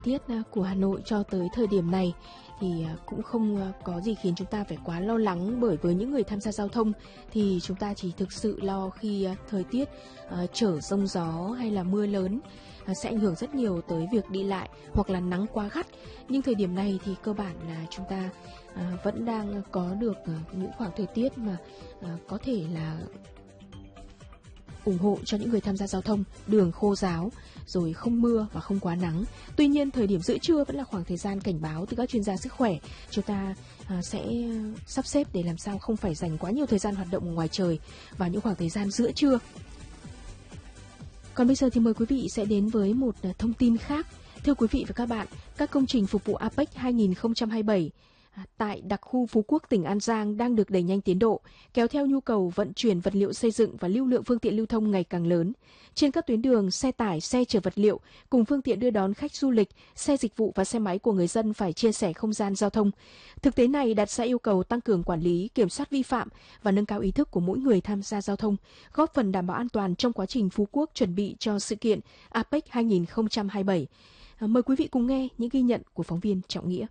Tiết của Hà Nội cho tới thời điểm này thì cũng không có gì khiến chúng ta phải quá lo lắng, bởi với những người tham gia giao thông thì chúng ta chỉ thực sự lo khi thời tiết trở giông gió hay là mưa lớn sẽ ảnh hưởng rất nhiều tới việc đi lại, hoặc là nắng quá gắt. Nhưng thời điểm này thì cơ bản là chúng ta vẫn đang có được những khoảng thời tiết mà có thể là ủng hộ cho những người tham gia giao thông, đường khô ráo, rồi không mưa và không quá nắng. Tuy nhiên, thời điểm giữa trưa vẫn là khoảng thời gian cảnh báo từ các chuyên gia sức khỏe. Chúng ta sẽ sắp xếp để làm sao không phải dành quá nhiều thời gian hoạt động ở ngoài trời vào những khoảng thời gian giữa trưa. Còn bây giờ thì mời quý vị sẽ đến với một thông tin khác. Thưa quý vị và các bạn, các công trình phục vụ APEC 2027 tại đặc khu Phú Quốc, tỉnh An Giang đang được đẩy nhanh tiến độ, kéo theo nhu cầu vận chuyển vật liệu xây dựng và lưu lượng phương tiện lưu thông ngày càng lớn. Trên các tuyến đường, xe tải, xe chở vật liệu cùng phương tiện đưa đón khách du lịch, xe dịch vụ và xe máy của người dân phải chia sẻ không gian giao thông. Thực tế này đặt ra yêu cầu tăng cường quản lý, kiểm soát vi phạm và nâng cao ý thức của mỗi người tham gia giao thông, góp phần đảm bảo an toàn trong quá trình Phú Quốc chuẩn bị cho sự kiện APEC 2027. Mời quý vị cùng nghe những ghi nhận của phóng viên Trọng Nghĩa.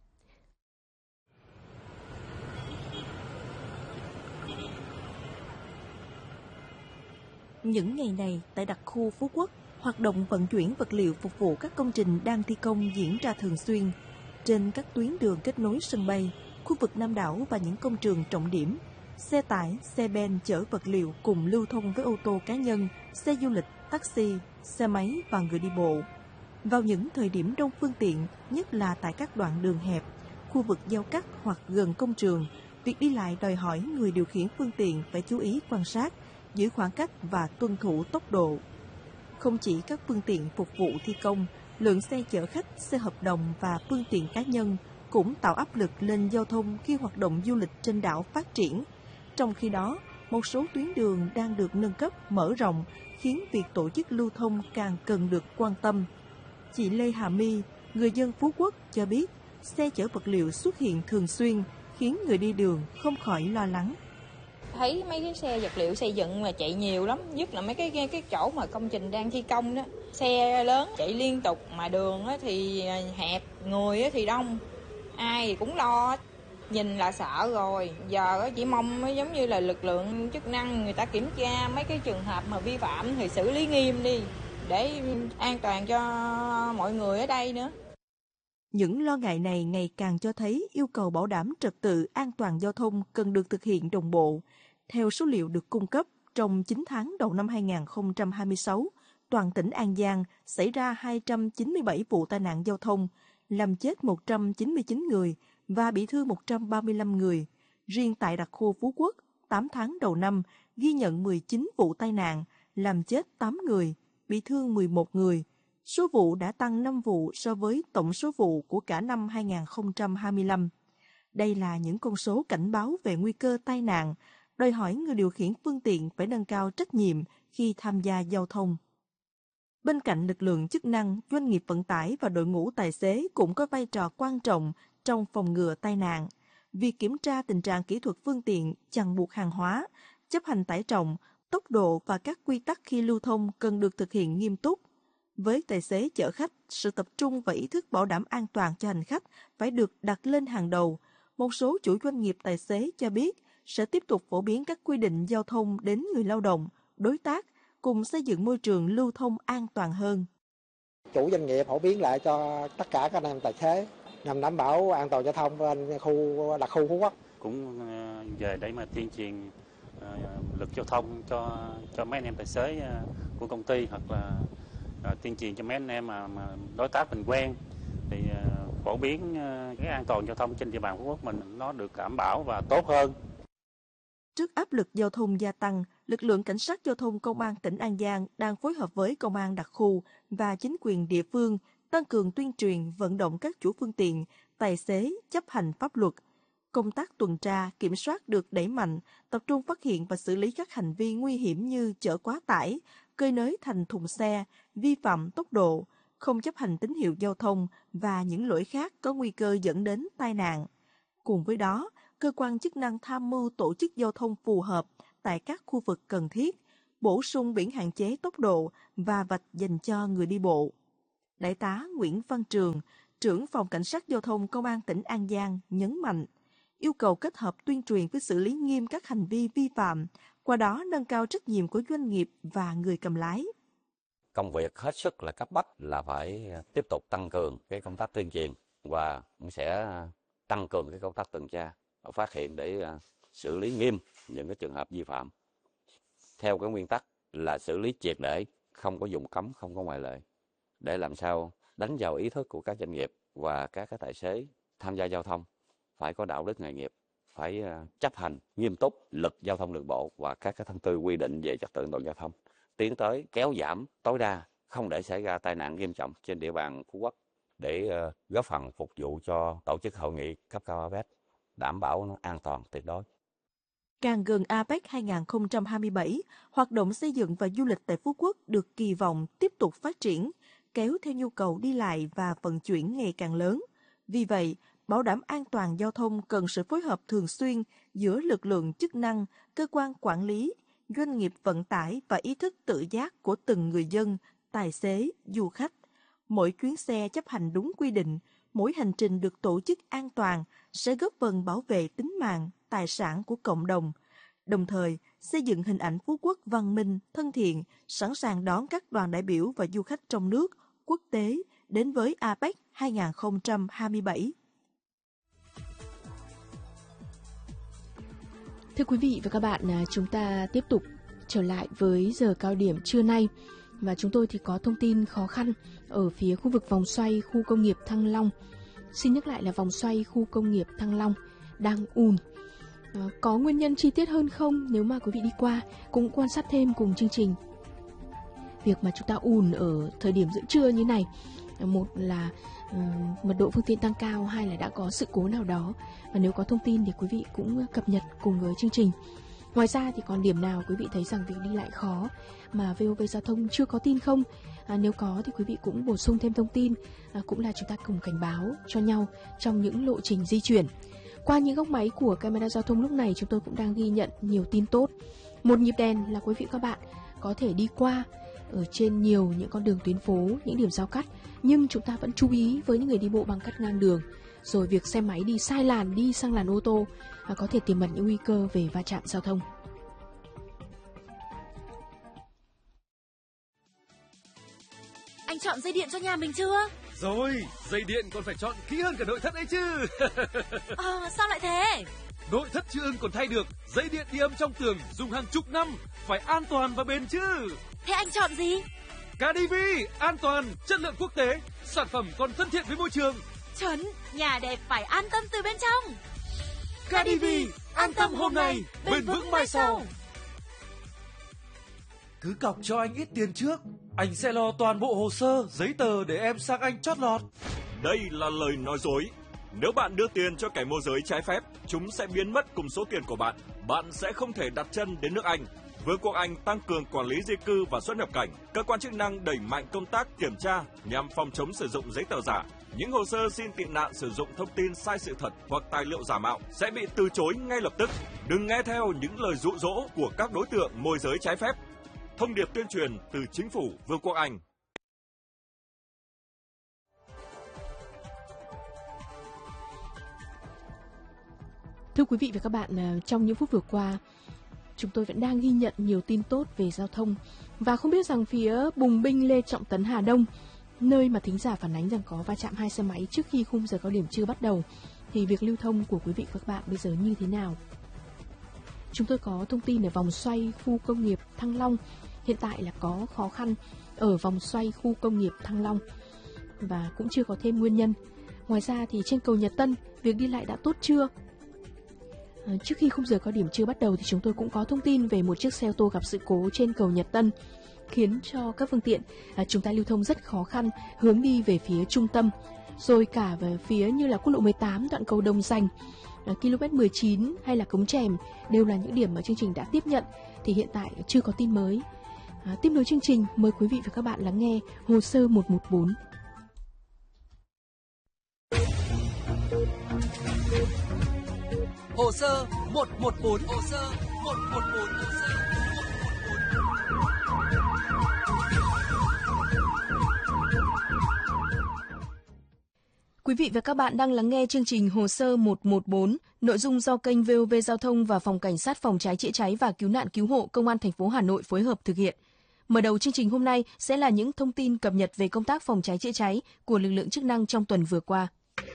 Những ngày này, tại đặc khu Phú Quốc, hoạt động vận chuyển vật liệu phục vụ các công trình đang thi công diễn ra thường xuyên. Trên các tuyến đường kết nối sân bay, khu vực Nam đảo và những công trường trọng điểm, xe tải, xe ben chở vật liệu cùng lưu thông với ô tô cá nhân, xe du lịch, taxi, xe máy và người đi bộ. Vào những thời điểm đông phương tiện, nhất là tại các đoạn đường hẹp, khu vực giao cắt hoặc gần công trường, việc đi lại đòi hỏi người điều khiển phương tiện phải chú ý quan sát, giữ khoảng cách và tuân thủ tốc độ. Không chỉ các phương tiện phục vụ thi công, lượng xe chở khách, xe hợp đồng và phương tiện cá nhân cũng tạo áp lực lên giao thông khi hoạt động du lịch trên đảo phát triển. Trong khi đó, một số tuyến đường đang được nâng cấp, mở rộng, khiến việc tổ chức lưu thông càng cần được quan tâm. Chị Lê Hà My, người dân Phú Quốc cho biết, xe chở vật liệu xuất hiện thường xuyên, khiến người đi đường không khỏi lo lắng. Thấy mấy cái xe vật liệu xây dựng mà chạy nhiều lắm, nhất là mấy cái chỗ mà công trình đang thi công đó. Xe lớn chạy liên tục mà đường thì hẹp, người thì đông, ai thì cũng lo. Nhìn là sợ rồi, giờ chỉ mong giống như là lực lượng chức năng người ta kiểm tra mấy cái trường hợp mà vi phạm thì xử lý nghiêm đi, để an toàn cho mọi người ở đây nữa. Những lo ngại này ngày càng cho thấy yêu cầu bảo đảm trật tự an toàn giao thông cần được thực hiện đồng bộ. Theo số liệu được cung cấp, trong 9 tháng đầu năm 2026, toàn tỉnh An Giang xảy ra 297 vụ tai nạn giao thông, làm chết 199 người và bị thương 135 người. Riêng tại đặc khu Phú Quốc, 8 tháng đầu năm ghi nhận 19 vụ tai nạn, làm chết 8 người, bị thương 11 người. Số vụ đã tăng 5 vụ so với tổng số vụ của cả năm 2025. Đây là những con số cảnh báo về nguy cơ tai nạn, đòi hỏi người điều khiển phương tiện phải nâng cao trách nhiệm khi tham gia giao thông. Bên cạnh lực lượng chức năng, doanh nghiệp vận tải và đội ngũ tài xế cũng có vai trò quan trọng trong phòng ngừa tai nạn. Việc kiểm tra tình trạng kỹ thuật phương tiện, chằng buộc hàng hóa, chấp hành tải trọng, tốc độ và các quy tắc khi lưu thông cần được thực hiện nghiêm túc. Với tài xế chở khách, sự tập trung và ý thức bảo đảm an toàn cho hành khách phải được đặt lên hàng đầu. Một số chủ doanh nghiệp tài xế cho biết sẽ tiếp tục phổ biến các quy định giao thông đến người lao động, đối tác, cùng xây dựng môi trường lưu thông an toàn hơn. Chủ doanh nghiệp phổ biến lại cho tất cả các anh em tài xế nhằm đảm bảo an toàn giao thông bên đặc khu Phú Quốc. Cũng về để mà tuyên truyền luật giao thông cho mấy anh em tài xế của công ty, hoặc là tuyên truyền cho mấy anh em mà đối tác mình quen, thì phổ biến cái an toàn giao thông trên địa bàn Phú Quốc mình nó được đảm bảo và tốt hơn. Trước áp lực giao thông gia tăng, lực lượng cảnh sát giao thông công an tỉnh An Giang đang phối hợp với công an đặc khu và chính quyền địa phương tăng cường tuyên truyền vận động các chủ phương tiện, tài xế chấp hành pháp luật. Công tác tuần tra, kiểm soát được đẩy mạnh, tập trung phát hiện và xử lý các hành vi nguy hiểm như chở quá tải, cơi nới thành thùng xe, vi phạm tốc độ, không chấp hành tín hiệu giao thông và những lỗi khác có nguy cơ dẫn đến tai nạn. Cùng với đó, cơ quan chức năng tham mưu tổ chức giao thông phù hợp tại các khu vực cần thiết, bổ sung biển hạn chế tốc độ và vạch dành cho người đi bộ. Đại tá Nguyễn Văn Trường, trưởng phòng cảnh sát giao thông Công an tỉnh An Giang nhấn mạnh, yêu cầu kết hợp tuyên truyền với xử lý nghiêm các hành vi vi phạm, qua đó nâng cao trách nhiệm của doanh nghiệp và người cầm lái. Công việc hết sức là cấp bách là phải tiếp tục tăng cường cái công tác tuyên truyền và cũng sẽ tăng cường cái công tác tuần tra, phát hiện để xử lý nghiêm những cái trường hợp vi phạm. Theo cái nguyên tắc là xử lý triệt để, không có vùng cấm, không có ngoại lệ, để làm sao đánh vào ý thức của các doanh nghiệp và các cái tài xế tham gia giao thông phải có đạo đức nghề nghiệp, phải chấp hành nghiêm túc luật giao thông đường bộ và các cái thông tư quy định về trật tự an toàn giao thông, tiến tới kéo giảm tối đa, không để xảy ra tai nạn nghiêm trọng trên địa bàn Phú Quốc, để góp phần phục vụ cho tổ chức hội nghị cấp cao APEC, đảm bảo nó an toàn tuyệt đối. Càng gần APEC 2027, hoạt động xây dựng và du lịch tại Phú Quốc được kỳ vọng tiếp tục phát triển, kéo theo nhu cầu đi lại và vận chuyển ngày càng lớn. Vì vậy, bảo đảm an toàn giao thông cần sự phối hợp thường xuyên giữa lực lượng chức năng, cơ quan quản lý, doanh nghiệp vận tải và ý thức tự giác của từng người dân, tài xế, du khách. Mỗi chuyến xe chấp hành đúng quy định, mỗi hành trình được tổ chức an toàn sẽ góp phần bảo vệ tính mạng, tài sản của cộng đồng, đồng thời xây dựng hình ảnh Phú Quốc văn minh, thân thiện, sẵn sàng đón các đoàn đại biểu và du khách trong nước, quốc tế đến với APEC 2027. Thưa quý vị và các bạn, chúng ta tiếp tục trở lại với giờ cao điểm trưa nay. Và chúng tôi thì có thông tin khó khăn ở phía khu vực vòng xoay khu công nghiệp Thăng Long. Xin nhắc lại là vòng xoay khu công nghiệp Thăng Long đang ùn. Có nguyên nhân chi tiết hơn không? Nếu mà quý vị đi qua cũng quan sát thêm cùng chương trình. Việc mà chúng ta ùn ở thời điểm giữa trưa như này, một là mật độ phương tiện tăng cao, hai là đã có sự cố nào đó. Và nếu có thông tin thì quý vị cũng cập nhật cùng với chương trình. Ngoài ra thì còn điểm nào quý vị thấy rằng việc đi lại khó mà VOV Giao thông chưa có tin không? Nếu có thì quý vị cũng bổ sung thêm thông tin, cũng là chúng ta cùng cảnh báo cho nhau trong những lộ trình di chuyển. Qua những góc máy của camera giao thông lúc này, chúng tôi cũng đang ghi nhận nhiều tin tốt. Một nhịp đèn là quý vị các bạn có thể đi qua ở trên nhiều những con đường tuyến phố, những điểm giao cắt, nhưng chúng ta vẫn chú ý với những người đi bộ bằng cắt ngang đường. Rồi việc xe máy đi sai làn, đi sang làn ô tô có thể tiềm ẩn những nguy cơ về va chạm giao thông. Anh chọn dây điện cho nhà mình chưa? Rồi, dây điện còn phải chọn kỹ hơn cả nội thất ấy chứ. Sao lại thế? Nội thất chưa ưng còn thay được, dây điện đi âm trong tường dùng hàng chục năm, phải an toàn và bền chứ. Thế anh chọn gì? KDV, an toàn, chất lượng quốc tế, sản phẩm còn thân thiện với môi trường. Chuẩn, nhà đẹp phải an tâm từ bên trong. KDV, an tâm hôm nay, bền vững mai sau. Cứ cọc cho anh ít tiền trước, anh sẽ lo toàn bộ hồ sơ, giấy tờ để em sang anh chót lọt. Đây là lời nói dối. Nếu bạn đưa tiền cho kẻ môi giới trái phép, chúng sẽ biến mất cùng số tiền của bạn. Bạn sẽ không thể đặt chân đến nước Anh. Vương quốc Anh tăng cường quản lý di cư và xuất nhập cảnh. Cơ quan chức năng đẩy mạnh công tác kiểm tra nhằm phòng chống sử dụng giấy tờ giả. Những hồ sơ xin tị nạn sử dụng thông tin sai sự thật hoặc tài liệu giả mạo sẽ bị từ chối ngay lập tức. Đừng nghe theo những lời dụ dỗ của các đối tượng môi giới trái phép. Thông điệp tuyên truyền từ Chính phủ Vương quốc Anh. Thưa quý vị và các bạn, trong những phút vừa qua, chúng tôi vẫn đang ghi nhận nhiều tin tốt về giao thông. Và không biết rằng phía Bùng Binh Lê Trọng Tấn Hà Đông, nơi mà thính giả phản ánh rằng có va chạm hai xe máy trước khi khung giờ cao điểm trưa bắt đầu, thì việc lưu thông của quý vị và các bạn bây giờ như thế nào? Chúng tôi có thông tin ở vòng xoay khu công nghiệp Thăng Long. Hiện tại là có khó khăn ở vòng xoay khu công nghiệp Thăng Long và cũng chưa có thêm nguyên nhân. Ngoài ra thì trên cầu Nhật Tân, việc đi lại đã tốt chưa? Trước khi khung giờ cao điểm trưa bắt đầu thì chúng tôi cũng có thông tin về một chiếc xe ô tô gặp sự cố trên cầu Nhật Tân, khiến cho các phương tiện chúng ta lưu thông rất khó khăn hướng đi về phía trung tâm, rồi cả về phía như là quốc lộ 18 đoạn cầu Đồng Dành, km 19 hay là Cống Chèm đều là những điểm mà chương trình đã tiếp nhận, thì hiện tại chưa có tin mới. Tiếp nối chương trình, mời quý vị và các bạn lắng nghe hồ sơ 114. Hồ sơ 114. Hồ sơ 114. Hồ sơ 114. Quý vị và các bạn đang lắng nghe chương trình Hồ sơ 114, nội dung do kênh VOV Giao thông và Phòng Cảnh sát Phòng cháy chữa cháy và Cứu nạn Cứu hộ Công an thành phố Hà Nội phối hợp thực hiện. Mở đầu chương trình hôm nay sẽ là những thông tin cập nhật về công tác phòng cháy chữa cháy của lực lượng chức năng trong tuần vừa qua.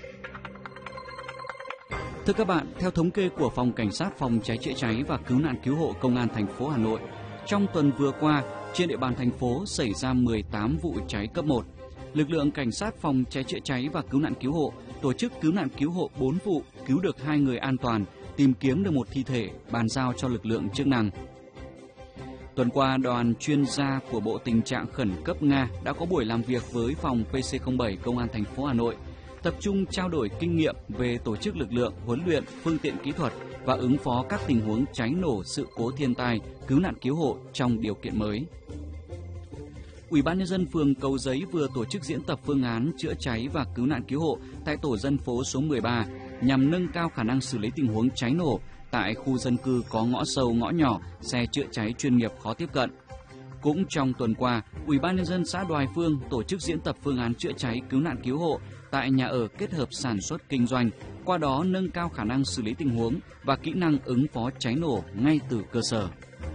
Thưa các bạn, theo thống kê của Phòng Cảnh sát Phòng cháy chữa cháy và Cứu nạn Cứu hộ Công an thành phố Hà Nội, trong tuần vừa qua, trên địa bàn thành phố xảy ra 18 vụ cháy cấp 1. Lực lượng Cảnh sát Phòng cháy chữa cháy và Cứu nạn Cứu hộ tổ chức cứu nạn cứu hộ 4 vụ, cứu được 2 người an toàn, tìm kiếm được một thi thể, bàn giao cho lực lượng chức năng. Tuần qua, đoàn chuyên gia của Bộ Tình trạng Khẩn cấp Nga đã có buổi làm việc với phòng PC07 Công an thành phố Hà Nội, tập trung trao đổi kinh nghiệm về tổ chức lực lượng, huấn luyện, phương tiện kỹ thuật và ứng phó các tình huống cháy nổ, sự cố thiên tai, cứu nạn cứu hộ trong điều kiện mới. Ủy ban nhân dân phường Cầu Giấy vừa tổ chức diễn tập phương án chữa cháy và cứu nạn cứu hộ tại tổ dân phố số 13 nhằm nâng cao khả năng xử lý tình huống cháy nổ tại khu dân cư có ngõ sâu ngõ nhỏ, xe chữa cháy chuyên nghiệp khó tiếp cận. Cũng trong tuần qua, Ủy ban nhân dân xã Đoài Phương tổ chức diễn tập phương án chữa cháy cứu nạn cứu hộ tại nhà ở kết hợp sản xuất kinh doanh, qua đó nâng cao khả năng xử lý tình huống và kỹ năng ứng phó cháy nổ ngay từ cơ sở.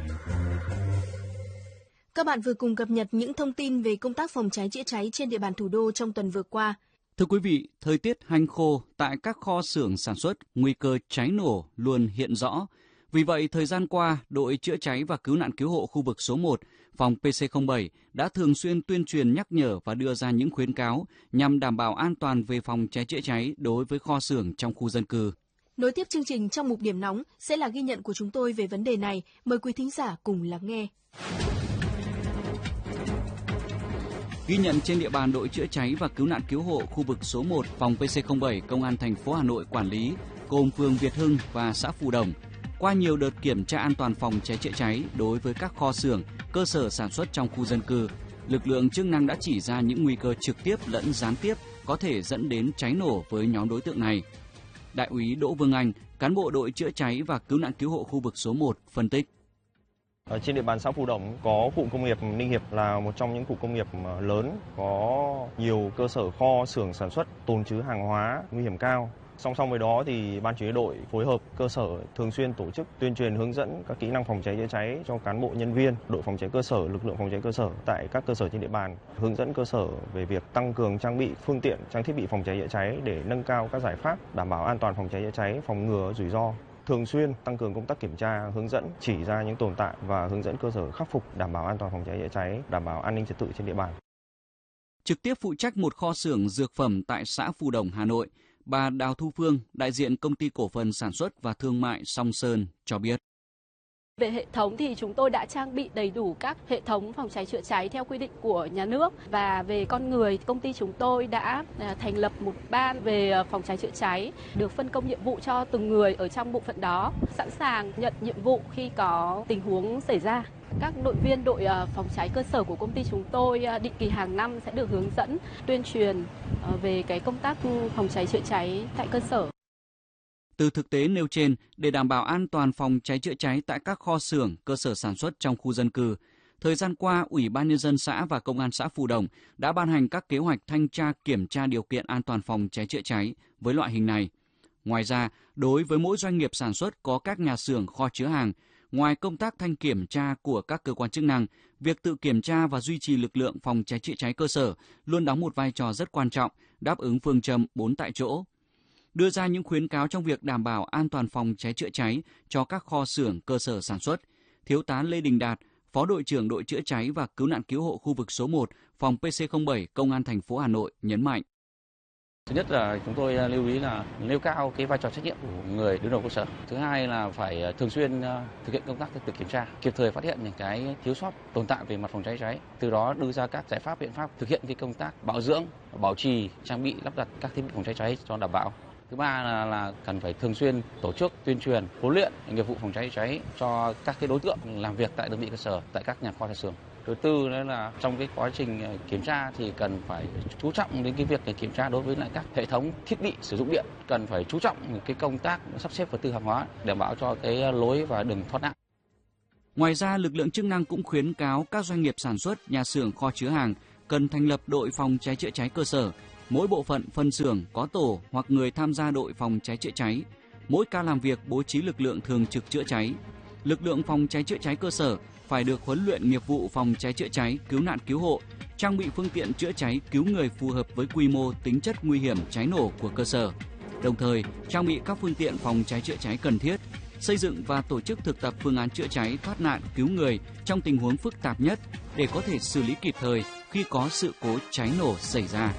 Các bạn vừa cùng cập nhật những thông tin về công tác phòng cháy chữa cháy trên địa bàn thủ đô trong tuần vừa qua. Thưa quý vị, thời tiết hanh khô tại các kho xưởng sản xuất, nguy cơ cháy nổ luôn hiện rõ. Vì vậy, thời gian qua, đội chữa cháy và cứu nạn cứu hộ khu vực số 1, phòng PC07 đã thường xuyên tuyên truyền nhắc nhở và đưa ra những khuyến cáo nhằm đảm bảo an toàn về phòng cháy chữa cháy đối với kho xưởng trong khu dân cư. Nối tiếp chương trình trong mục điểm nóng sẽ là ghi nhận của chúng tôi về vấn đề này. Mời quý thính giả cùng lắng nghe. Ghi nhận trên địa bàn đội chữa cháy và cứu nạn cứu hộ khu vực số 1, phòng PC07 Công an thành phố Hà Nội quản lý, gồm phường Việt Hưng và xã Phù Đồng. Qua nhiều đợt kiểm tra an toàn phòng cháy chữa cháy đối với các kho xưởng, cơ sở sản xuất trong khu dân cư, lực lượng chức năng đã chỉ ra những nguy cơ trực tiếp lẫn gián tiếp có thể dẫn đến cháy nổ với nhóm đối tượng này. Đại úy Đỗ Vương Anh, cán bộ đội chữa cháy và cứu nạn cứu hộ khu vực số 1 phân tích. Ở trên địa bàn xã Phù Đồng có cụm công nghiệp Ninh Hiệp là một trong những cụm công nghiệp lớn, có nhiều cơ sở kho xưởng sản xuất tồn trữ hàng hóa nguy hiểm cao. Song song với đó thì ban chỉ huy đội phối hợp cơ sở thường xuyên tổ chức tuyên truyền hướng dẫn các kỹ năng phòng cháy chữa cháy cho cán bộ nhân viên đội phòng cháy cơ sở, lực lượng phòng cháy cơ sở tại các cơ sở trên địa bàn, hướng dẫn cơ sở về việc tăng cường trang bị phương tiện, trang thiết bị phòng cháy chữa cháy để nâng cao các giải pháp đảm bảo an toàn phòng cháy chữa cháy, phòng ngừa rủi ro. Thường xuyên tăng cường công tác kiểm tra, hướng dẫn, chỉ ra những tồn tại và hướng dẫn cơ sở khắc phục, đảm bảo an toàn phòng cháy chữa cháy, đảm bảo an ninh trật tự trên địa bàn. Trực tiếp phụ trách một kho xưởng dược phẩm tại xã Phù Đồng, Hà Nội, bà Đào Thu Phương, đại diện công ty cổ phần sản xuất và thương mại Song Sơn cho biết. Về hệ thống thì chúng tôi đã trang bị đầy đủ các hệ thống phòng cháy chữa cháy theo quy định của nhà nước, và về con người, công ty chúng tôi đã thành lập một ban về phòng cháy chữa cháy, được phân công nhiệm vụ cho từng người ở trong bộ phận đó, sẵn sàng nhận nhiệm vụ khi có tình huống xảy ra. Các đội viên đội phòng cháy cơ sở của công ty chúng tôi định kỳ hàng năm sẽ được hướng dẫn, tuyên truyền về cái công tác phòng cháy chữa cháy tại cơ sở. Từ thực tế nêu trên, để đảm bảo an toàn phòng cháy chữa cháy tại các kho xưởng, cơ sở sản xuất trong khu dân cư, thời gian qua, Ủy ban nhân dân xã và Công an xã Phù Đồng đã ban hành các kế hoạch thanh tra kiểm tra điều kiện an toàn phòng cháy chữa cháy với loại hình này. Ngoài ra, đối với mỗi doanh nghiệp sản xuất có các nhà xưởng kho chứa hàng, ngoài công tác thanh kiểm tra của các cơ quan chức năng, việc tự kiểm tra và duy trì lực lượng phòng cháy chữa cháy cơ sở luôn đóng một vai trò rất quan trọng, đáp ứng phương châm 4 tại chỗ. Đưa ra những khuyến cáo trong việc đảm bảo an toàn phòng cháy chữa cháy cho các kho xưởng, cơ sở sản xuất, Thiếu tá Lê Đình Đạt, Phó đội trưởng đội chữa cháy và cứu nạn cứu hộ khu vực số 1, phòng PC07, Công an thành phố Hà Nội nhấn mạnh. Thứ nhất là chúng tôi lưu ý là nêu cao cái vai trò trách nhiệm của người đứng đầu cơ sở. Thứ hai là phải thường xuyên thực hiện công tác tự kiểm tra, kịp thời phát hiện những cái thiếu sót tồn tại về mặt phòng cháy cháy. Từ đó đưa ra các giải pháp, biện pháp thực hiện cái công tác bảo dưỡng, bảo trì, trang bị, lắp đặt các thiết bị phòng cháy cháy cho đảm bảo. Thứ ba là cần phải thường xuyên tổ chức tuyên truyền, huấn luyện nghiệp vụ phòng cháy cháy cho các cái đối tượng làm việc tại đơn vị cơ sở, tại các nhà kho nhà xưởng. Thứ tư nữa là trong cái quá trình kiểm tra thì cần phải chú trọng đến cái việc kiểm tra đối với lại các hệ thống thiết bị sử dụng điện, cần phải chú trọng cái công tác sắp xếp vật tư hàng hóa đảm bảo cho cái lối và đường thoát nạn. Ngoài ra, lực lượng chức năng cũng khuyến cáo các doanh nghiệp sản xuất, nhà xưởng kho chứa hàng cần thành lập đội phòng cháy chữa cháy cơ sở Mỗi bộ phận phân xưởng có tổ hoặc người tham gia đội phòng cháy chữa cháy. Mỗi ca làm việc bố trí lực lượng thường trực chữa cháy. Lực lượng phòng cháy chữa cháy cơ sở phải được huấn luyện nghiệp vụ phòng cháy chữa cháy, cứu nạn cứu hộ, trang bị phương tiện chữa cháy cứu người phù hợp với quy mô, tính chất nguy hiểm cháy nổ của cơ sở. Đồng thời, trang bị các phương tiện phòng cháy chữa cháy cần thiết, xây dựng và tổ chức thực tập phương án chữa cháy, thoát nạn, cứu người trong tình huống phức tạp nhất để có thể xử lý kịp thời khi có sự cố cháy nổ xảy ra.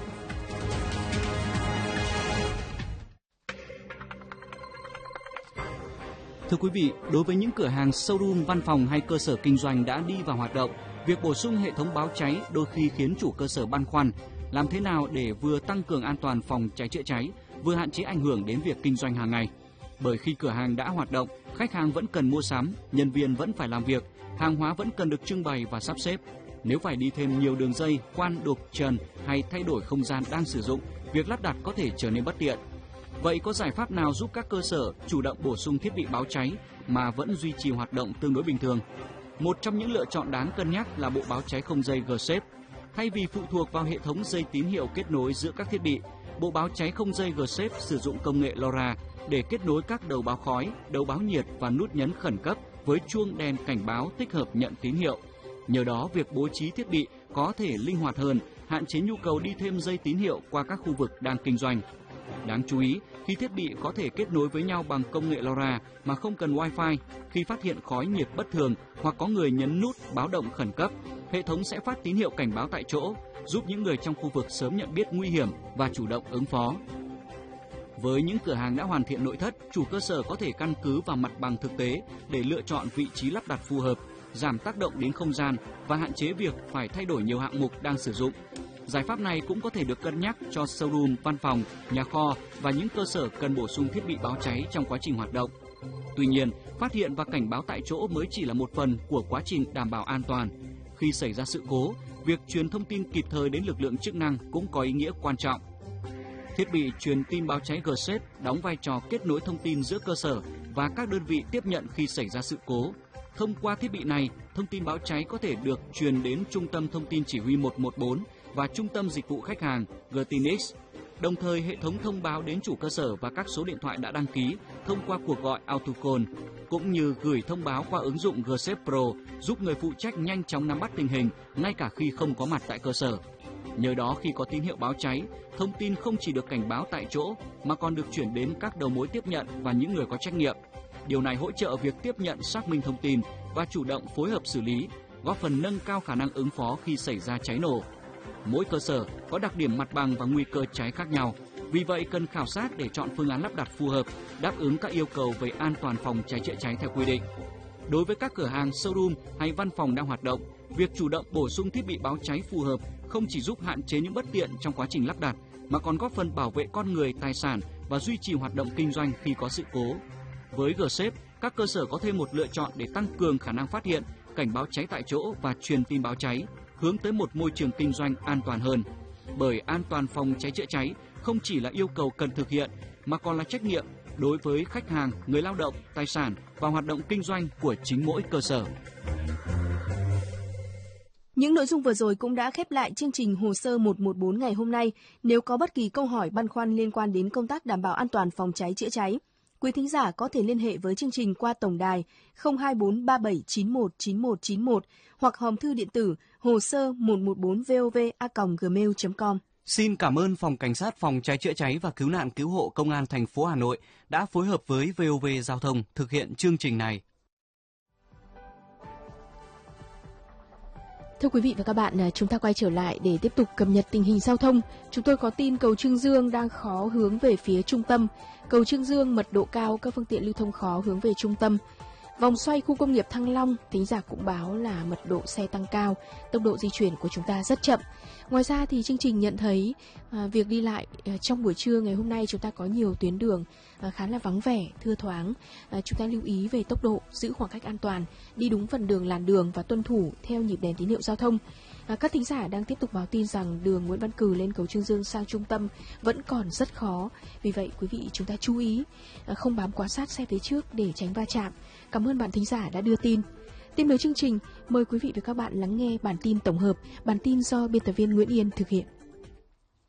Thưa quý vị, đối với những cửa hàng, showroom, văn phòng hay cơ sở kinh doanh đã đi vào hoạt động, việc bổ sung hệ thống báo cháy đôi khi khiến chủ cơ sở băn khoăn làm thế nào để vừa tăng cường an toàn phòng cháy chữa cháy, vừa hạn chế ảnh hưởng đến việc kinh doanh hàng ngày. Bởi khi cửa hàng đã hoạt động, khách hàng vẫn cần mua sắm, nhân viên vẫn phải làm việc, hàng hóa vẫn cần được trưng bày và sắp xếp. Nếu phải đi thêm nhiều đường dây, quan đục, trần hay thay đổi không gian đang sử dụng, việc lắp đặt có thể trở nên bất tiện. Vậy có giải pháp nào giúp các cơ sở chủ động bổ sung thiết bị báo cháy mà vẫn duy trì hoạt động tương đối bình thường? Một trong những lựa chọn đáng cân nhắc là bộ báo cháy không dây G-Safe. Thay vì phụ thuộc vào hệ thống dây tín hiệu kết nối giữa các thiết bị, bộ báo cháy không dây G-Safe sử dụng công nghệ LoRa để kết nối các đầu báo khói, đầu báo nhiệt và nút nhấn khẩn cấp với chuông đèn cảnh báo tích hợp nhận tín hiệu. Nhờ đó, việc bố trí thiết bị có thể linh hoạt hơn, hạn chế nhu cầu đi thêm dây tín hiệu qua các khu vực đang kinh doanh. Đáng chú ý, khi thiết bị có thể kết nối với nhau bằng công nghệ LoRa mà không cần Wi-Fi, khi phát hiện khói nhiệt bất thường hoặc có người nhấn nút báo động khẩn cấp, hệ thống sẽ phát tín hiệu cảnh báo tại chỗ, giúp những người trong khu vực sớm nhận biết nguy hiểm và chủ động ứng phó. Với những cửa hàng đã hoàn thiện nội thất, chủ cơ sở có thể căn cứ vào mặt bằng thực tế để lựa chọn vị trí lắp đặt phù hợp, giảm tác động đến không gian và hạn chế việc phải thay đổi nhiều hạng mục đang sử dụng. Giải pháp này cũng có thể được cân nhắc cho showroom, văn phòng, nhà kho và những cơ sở cần bổ sung thiết bị báo cháy trong quá trình hoạt động. Tuy nhiên, phát hiện và cảnh báo tại chỗ mới chỉ là một phần của quá trình đảm bảo an toàn. Khi xảy ra sự cố, việc truyền thông tin kịp thời đến lực lượng chức năng cũng có ý nghĩa quan trọng. Thiết bị truyền tin báo cháy G-Safe đóng vai trò kết nối thông tin giữa cơ sở và các đơn vị tiếp nhận khi xảy ra sự cố. Thông qua thiết bị này, thông tin báo cháy có thể được truyền đến Trung tâm Thông tin Chỉ huy 114 và Trung tâm Dịch vụ Khách hàng GTNX. Đồng thời, hệ thống thông báo đến chủ cơ sở và các số điện thoại đã đăng ký thông qua cuộc gọi AutoCall, cũng như gửi thông báo qua ứng dụng G-Safe Pro, giúp người phụ trách nhanh chóng nắm bắt tình hình ngay cả khi không có mặt tại cơ sở. Nhờ đó, khi có tín hiệu báo cháy, thông tin không chỉ được cảnh báo tại chỗ mà còn được chuyển đến các đầu mối tiếp nhận và những người có trách nhiệm. Điều này hỗ trợ việc tiếp nhận, xác minh thông tin và chủ động phối hợp xử lý, góp phần nâng cao khả năng ứng phó khi xảy ra cháy nổ. Mỗi cơ sở có đặc điểm mặt bằng và nguy cơ cháy khác nhau, vì vậy cần khảo sát để chọn phương án lắp đặt phù hợp, đáp ứng các yêu cầu về an toàn phòng cháy chữa cháy theo quy định. Đối với các cửa hàng, showroom hay văn phòng đang hoạt động, việc chủ động bổ sung thiết bị báo cháy phù hợp không chỉ giúp hạn chế những bất tiện trong quá trình lắp đặt, mà còn góp phần bảo vệ con người, tài sản và duy trì hoạt động kinh doanh khi có sự cố. Với G-Safe, các cơ sở có thêm một lựa chọn để tăng cường khả năng phát hiện, cảnh báo cháy tại chỗ và truyền tin báo cháy, hướng tới một môi trường kinh doanh an toàn hơn. Bởi an toàn phòng cháy chữa cháy không chỉ là yêu cầu cần thực hiện, mà còn là trách nhiệm đối với khách hàng, người lao động, tài sản và hoạt động kinh doanh của chính mỗi cơ sở. Những nội dung vừa rồi cũng đã khép lại chương trình Hồ sơ 114 ngày hôm nay. Nếu có bất kỳ câu hỏi băn khoăn liên quan đến công tác đảm bảo an toàn phòng cháy chữa cháy, quý thính giả có thể liên hệ với chương trình qua tổng đài 02437919191 hoặc hòm thư điện tử hồ sơ 114vov@gmail.com. Xin cảm ơn Phòng Cảnh sát Phòng cháy chữa cháy và Cứu nạn Cứu hộ Công an thành phố Hà Nội đã phối hợp với VOV Giao thông thực hiện chương trình này. Thưa quý vị và các bạn, chúng ta quay trở lại để tiếp tục cập nhật tình hình giao thông. Chúng tôi có tin cầu Trương Dương đang khó hướng về phía trung tâm. Cầu Trương Dương mật độ cao, các phương tiện lưu thông khó hướng về trung tâm. Vòng xoay khu công nghiệp Thăng Long, thính giả cũng báo là mật độ xe tăng cao, tốc độ di chuyển của chúng ta rất chậm. Ngoài ra thì chương trình nhận thấy việc đi lại trong buổi trưa ngày hôm nay chúng ta có nhiều tuyến đường khá là vắng vẻ, thưa thoáng. Chúng ta lưu ý về tốc độ, giữ khoảng cách an toàn, đi đúng phần đường làn đường và tuân thủ theo nhịp đèn tín hiệu giao thông. Các thính giả đang tiếp tục báo tin rằng đường Nguyễn Văn Cừ lên cầu Trương Dương sang trung tâm vẫn còn rất khó. Vì vậy quý vị chúng ta chú ý không bám quá sát xe phía trước để tránh va chạm. Cảm ơn bạn thính giả đã đưa tin. Tiếp nối chương trình, mời quý vị và các bạn lắng nghe bản tin tổng hợp, bản tin do biên tập viên Nguyễn Yên thực hiện.